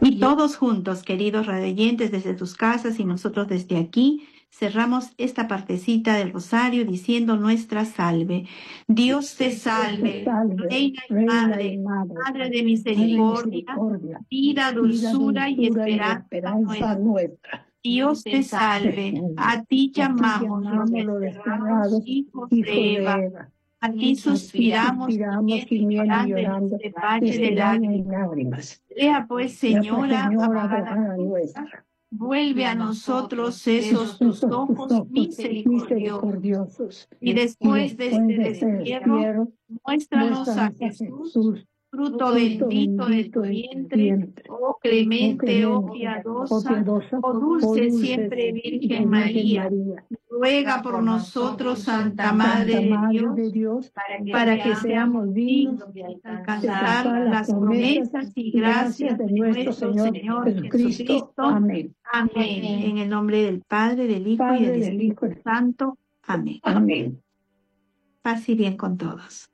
Y todos juntos, queridos radioyentes, desde tus casas y nosotros desde aquí, cerramos esta partecita del rosario diciendo nuestra salve. Dios te salve, Reina y Madre, Madre de misericordia, vida, dulzura y esperanza nuestra. Dios te salve, a ti llamamos los desterrados hijos de Eva. A ti suspiramos, gimiendo y llorando, de valle de lágrimas. Lea pues, Señora, abogada nuestra, vuelve a nosotros esos tus ojos misericordiosos. Y después de este destierro, muéstranos a Jesús, fruto bendito de tu vientre, oh clemente, oh piadosa, oh dulce siempre Virgen María. Ruega por nosotros, Santa Madre de Dios, para que seamos dignos de alcanzar las promesas y gracias de nuestro Señor Jesucristo. Amén. Amén. En el nombre del Padre, del Hijo y del Espíritu Santo. Amén. Amén. Paz y bien con todos.